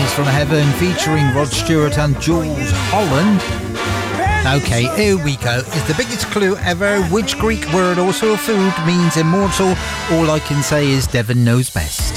Skies from Heaven featuring Rod Stewart and Jules Holland. Okay, here we go. It's the biggest clue ever. Which Greek word, also a food, means immortal? All I can say is Devon knows best.